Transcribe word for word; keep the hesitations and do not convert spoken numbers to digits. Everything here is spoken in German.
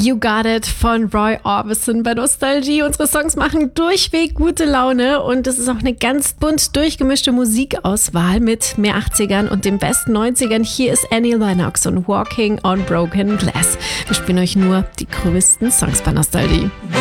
You Got It von Roy Orbison bei Nostalgie. Unsere Songs machen durchweg gute Laune und es ist auch eine ganz bunt durchgemischte Musikauswahl mit mehr achtzigern und den besten neunzigern. Hier ist Annie Lennox und Walking on Broken Glass. Wir spielen euch nur die größten Songs bei Nostalgie.